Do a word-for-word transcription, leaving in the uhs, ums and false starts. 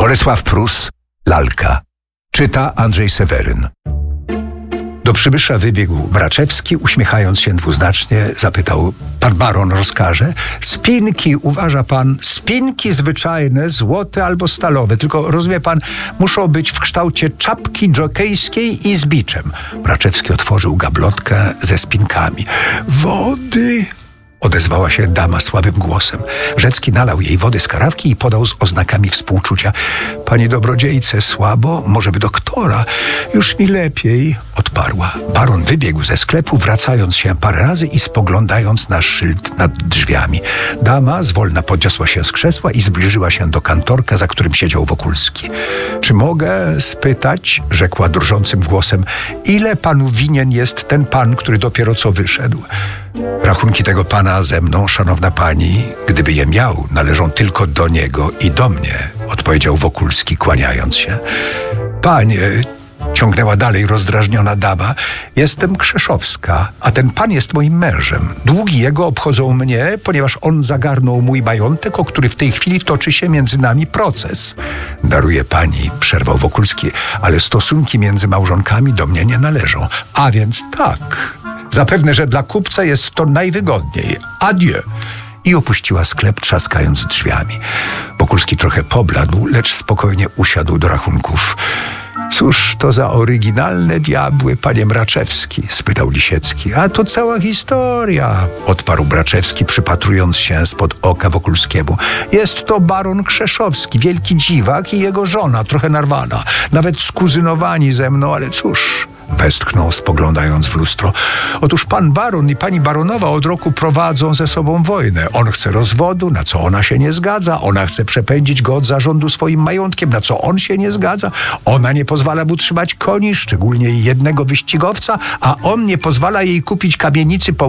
Bolesław Prus, Lalka. Czyta Andrzej Seweryn. Do przybysza wybiegł Mraczewski, uśmiechając się dwuznacznie, zapytał: pan baron rozkaże? Spinki, uważa pan, spinki zwyczajne, złote albo stalowe, tylko rozumie pan, muszą być w kształcie czapki dżokejskiej i z biczem. Mraczewski otworzył gablotkę ze spinkami. Wody! Odezwała się dama słabym głosem. Rzecki nalał jej wody z karawki i podał z oznakami współczucia. Pani dobrodziejce, słabo? Może by doktora? Już mi lepiej, odparła. Baron wybiegł ze sklepu, wracając się parę razy i spoglądając na szyld nad drzwiami. Dama zwolna podniosła się z krzesła i zbliżyła się do kantorka, za którym siedział Wokulski. Czy mogę spytać, rzekła drżącym głosem, ile panu winien jest ten pan, który dopiero co wyszedł? Rachunki tego pana ze mną, szanowna pani, gdyby je miał, należą tylko do niego i do mnie, odpowiedział Wokulski, kłaniając się. Panie, ciągnęła dalej rozdrażniona dama, jestem Krzeszowska, a ten pan jest moim mężem. Długi jego obchodzą mnie, ponieważ on zagarnął mój majątek, o który w tej chwili toczy się między nami proces. Daruje pani, przerwał Wokulski, ale stosunki między małżonkami do mnie nie należą. A więc tak... Zapewne, że dla kupca jest to najwygodniej. Adieu. I opuściła sklep, trzaskając drzwiami. Wokulski trochę pobladł, lecz spokojnie usiadł do rachunków. Cóż to za oryginalne diabły, panie Mraczewski? Spytał Lisiecki. A to cała historia, odparł Mraczewski, przypatrując się spod oka Wokulskiemu. Jest to baron Krzeszowski, wielki dziwak i jego żona, trochę narwana. Nawet skuzynowani ze mną, ale cóż... Westchnął, spoglądając w lustro. Otóż pan baron i pani baronowa od roku prowadzą ze sobą wojnę. On chce rozwodu, na co ona się nie zgadza. Ona chce przepędzić go od zarządu swoim majątkiem, na co on się nie zgadza. Ona nie pozwala mu trzymać koni, szczególnie jednego wyścigowca, a on nie pozwala jej kupić kamienicy po